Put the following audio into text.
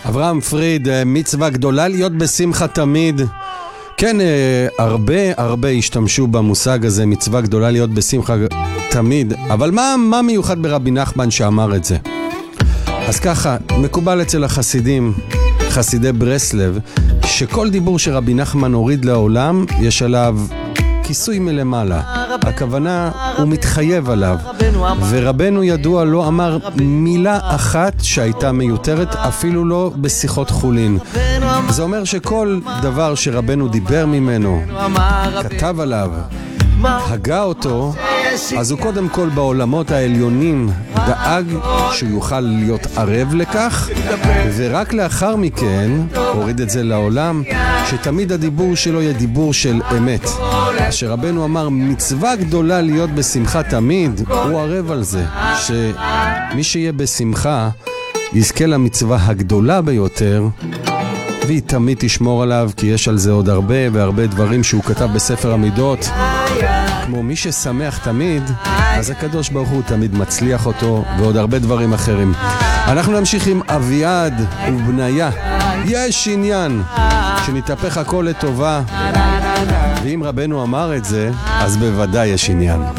אברהם פריד, מצווה גדולה להיות בשמחה תמיד. כן, הרבה השתמשו במושג הזה, מצווה גדולה להיות בשמחה תמיד. אבל מה מיוחד ברבי נחמן שאמר את זה? אז ככה, מקובל אצל החסידים, חסידי ברסלב, שכל דיבור שרבי נחמן הוריד לעולם, יש עליו כיסוי מלמעלה. הכוונה, הוא מתחייב עליו. ורבנו ידוע לא אמר מילה אחת שהייתה מיותרת, אפילו לא בשיחות חולין. זה אומר שכל דבר שרבנו דיבר ממנו, כתב עליו, הגה אותו, אז הוא קודם כל בעולמות העליונים דאג שהוא יוכל להיות ערב לכך, ורק לאחר מכן הוריד את זה לעולם, שתמיד הדיבור שלו יהיה דיבור של אמת. אשר רבנו אמר מצווה גדולה להיות בשמחה תמיד, הוא ערב על זה, שמי שיהיה בשמחה יזכה למצווה הגדולה ביותר, והיא תמיד תשמור עליו, כי יש על זה עוד הרבה דברים שהוא כתב בספר המידות, כמו מי ששמח תמיד, אז הקדוש ברוך הוא תמיד מצליח אותו, ועוד הרבה דברים אחרים. אנחנו נמשיך עם אביעד ובניה. יש עניין שנתהפך הכל לטובה, ואם רבנו אמר את זה, אז בוודאי יש עניין.